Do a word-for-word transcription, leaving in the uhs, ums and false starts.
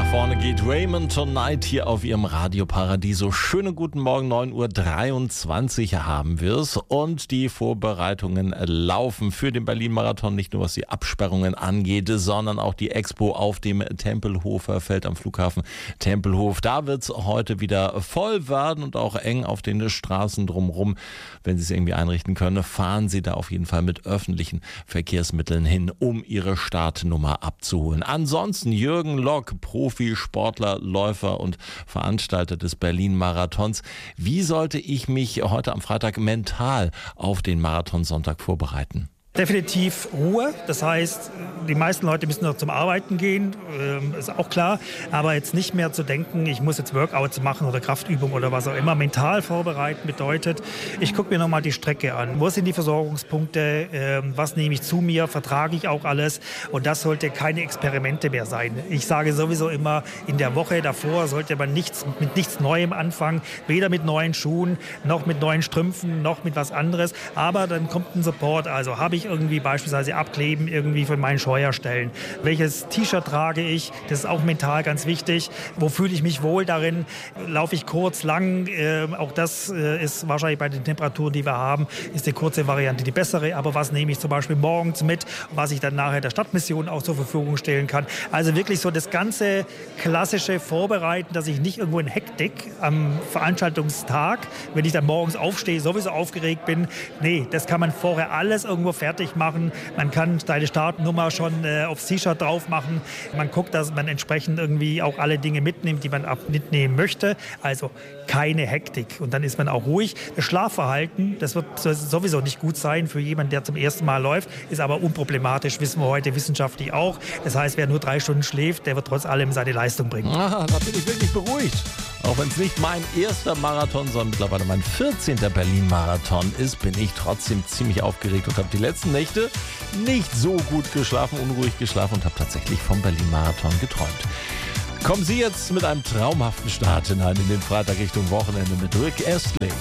vorne geht Raymond Tonight hier auf ihrem Radio Paradiso. Schönen guten Morgen, neun Uhr dreiundzwanzig haben wir es und die Vorbereitungen laufen für den Berlin-Marathon, nicht nur was die Absperrungen angeht, sondern auch die Expo auf dem Tempelhofer Feld am Flughafen Tempelhof. Da wird es heute wieder voll werden und auch eng auf den Straßen drumherum. Wenn Sie es irgendwie einrichten können, fahren Sie da auf jeden Fall mit öffentlichen Verkehrsmitteln hin, um Ihre Startnummer abzuholen. Ansonsten Jürgen Lock, Profisportler, Läufer und Veranstalter des Berlin-Marathons. Wie sollte ich mich heute am Freitag mental auf den Marathonsonntag vorbereiten? Definitiv Ruhe, das heißt, die meisten Leute müssen noch zum Arbeiten gehen, äh, ist auch klar, aber jetzt nicht mehr zu denken, ich muss jetzt Workouts machen oder Kraftübungen oder was auch immer. Mental vorbereiten bedeutet, ich gucke mir nochmal die Strecke an, wo sind die Versorgungspunkte, äh, was nehme ich zu mir, vertrage ich auch alles, und das sollte keine Experimente mehr sein. Ich sage sowieso immer, in der Woche davor sollte man nichts, mit nichts Neuem anfangen, weder mit neuen Schuhen, noch mit neuen Strümpfen, noch mit was anderes, aber dann kommt ein Support, also habe ich irgendwie beispielsweise abkleben, irgendwie von meinen Scheuerstellen. Welches T-Shirt trage ich? Das ist auch mental ganz wichtig. Wo fühle ich mich wohl darin? Laufe ich kurz, lang? Äh, auch das äh, ist wahrscheinlich bei den Temperaturen, die wir haben, ist die kurze Variante die bessere. Aber was nehme ich zum Beispiel morgens mit, was ich dann nachher der Stadtmission auch zur Verfügung stellen kann? Also wirklich so das ganze klassische Vorbereiten, dass ich nicht irgendwo in Hektik am Veranstaltungstag, wenn ich dann morgens aufstehe, sowieso aufgeregt bin. Nee, das kann man vorher alles irgendwo fertig machen. Man kann deine Startnummer schon äh, aufs T-Shirt drauf machen. Man guckt, dass man entsprechend irgendwie auch alle Dinge mitnimmt, die man ab mitnehmen möchte. Also keine Hektik. Und dann ist man auch ruhig. Das Schlafverhalten, das wird sowieso nicht gut sein für jemanden, der zum ersten Mal läuft, ist aber unproblematisch, wissen wir heute wissenschaftlich auch. Das heißt, wer nur drei Stunden schläft, der wird trotz allem seine Leistung bringen. Ah, da bin ich wirklich beruhigt. Auch wenn es nicht mein erster Marathon, sondern mittlerweile mein vierzehnter Berlin-Marathon ist, bin ich trotzdem ziemlich aufgeregt und habe die letzten Nächte nicht so gut geschlafen, unruhig geschlafen und habe tatsächlich vom Berlin-Marathon geträumt. Kommen Sie jetzt mit einem traumhaften Start hinein in den Freitag Richtung Wochenende mit Rick Astley.